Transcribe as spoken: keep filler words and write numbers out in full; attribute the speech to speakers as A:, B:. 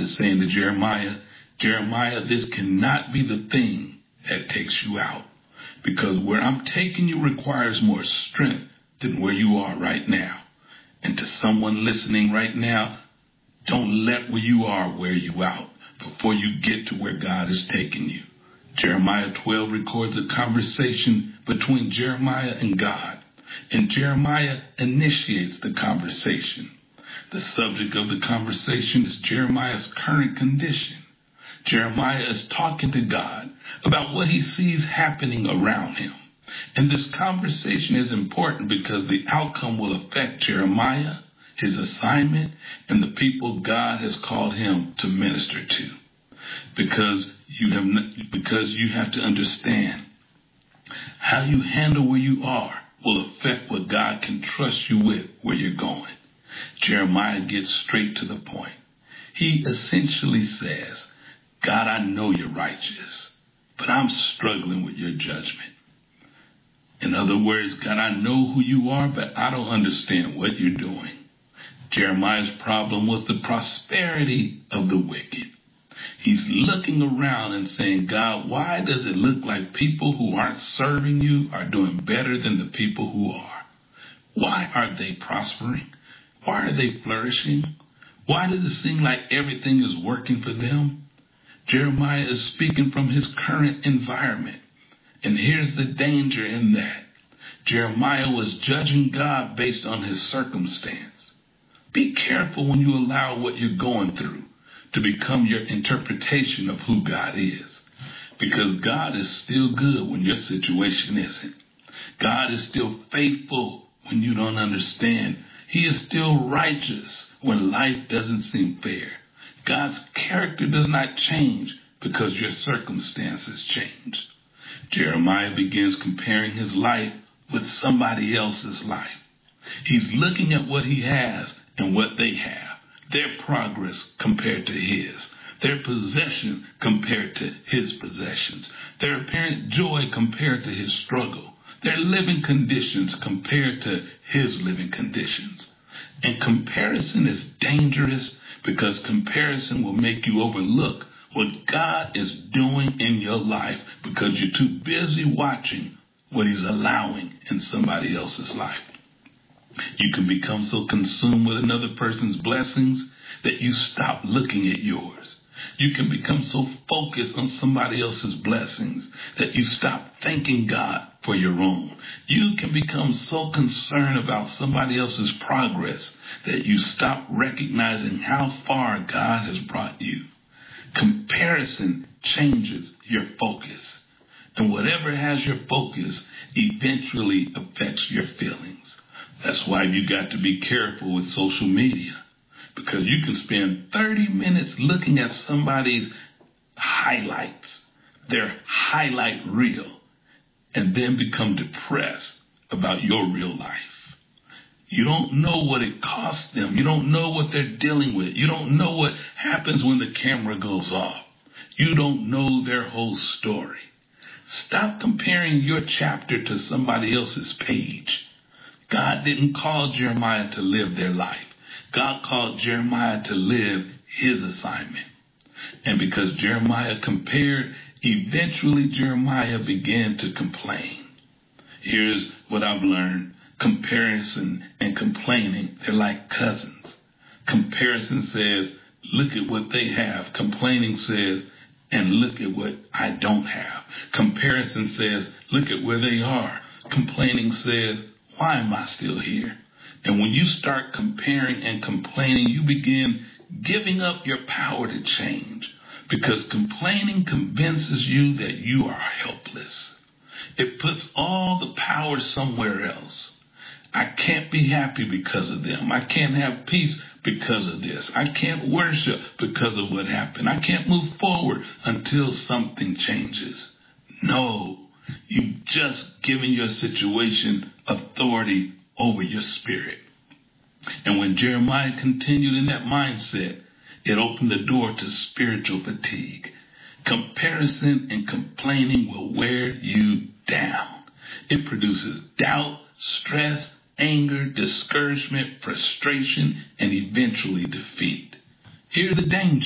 A: is saying to Jeremiah, Jeremiah, this cannot be the thing that takes you out, because where I'm taking you requires more strength than where you are right now. And to someone listening right now, don't let where you are wear you out before you get to where God is taking you. Jeremiah twelve records a conversation between Jeremiah and God, and Jeremiah initiates the conversation. The subject of the conversation is Jeremiah's current condition. Jeremiah is talking to God about what he sees happening around him. And this conversation is important because the outcome will affect Jeremiah, his assignment, and the people God has called him to minister to. Because you have because you have to understand how you handle where you are will affect what God can trust you with where you're going. Jeremiah gets straight to the point. He essentially says, God, I know you're righteous, but I'm struggling with your judgment. In other words, God, I know who you are, but I don't understand what you're doing. Jeremiah's problem was the prosperity of the wicked. He's looking around and saying, God, why does it look like people who aren't serving you are doing better than the people who are? Why are they prospering? Why are they flourishing? Why does it seem like everything is working for them? Jeremiah is speaking from his current environment. And here's the danger in that. Jeremiah was judging God based on his circumstance. Be careful when you allow what you're going through to become your interpretation of who God is. Because God is still good when your situation isn't. God is still faithful when you don't understand. He is still righteous when life doesn't seem fair. God's character does not change because your circumstances change. Jeremiah begins comparing his life with somebody else's life. He's looking at what he has and what they have, their progress compared to his, their possession compared to his possessions, their apparent joy compared to his struggle, their living conditions compared to his living conditions. And comparison is dangerous because comparison will make you overlook what God is doing in your life because you're too busy watching what he's allowing in somebody else's life. You can become so consumed with another person's blessings that you stop looking at yours. You can become so focused on somebody else's blessings that you stop thanking God for your own. You can become so concerned about somebody else's progress that you stop recognizing how far God has brought you. Comparison changes your focus. And whatever has your focus eventually affects your feelings. That's why you got to be careful with social media. Because you can spend thirty minutes looking at somebody's highlights, their highlight reel, and then become depressed about your real life. You don't know what it costs them. You don't know what they're dealing with. You don't know what happens when the camera goes off. You don't know their whole story. Stop comparing your chapter to somebody else's page. God didn't call Jeremiah to live their life. God called Jeremiah to live his assignment. And because Jeremiah compared, eventually Jeremiah began to complain. Here's what I've learned. Comparison and complaining, they're like cousins. Comparison says, look at what they have. Complaining says, and look at what I don't have. Comparison says, look at where they are. Complaining says, why am I still here? And when you start comparing and complaining, you begin giving up your power to change, because complaining convinces you that you are helpless. It puts all the power somewhere else. I can't be happy because of them. I can't have peace because of this. I can't worship because of what happened. I can't move forward until something changes. No, you've just given your situation authority over your spirit. And when Jeremiah continued in that mindset, it opened the door to spiritual fatigue. Comparison and complaining will wear you down. It produces doubt, stress, anger, discouragement, frustration, and eventually defeat. Here's the danger.